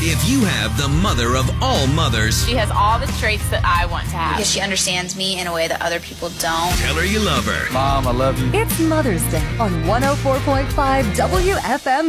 If you have the mother of all mothers, She has all the traits that I want to have. Because she understands me in a way that other people don't. tell her you love her. Mom, I love you. It's Mother's Day on 104.5 WFM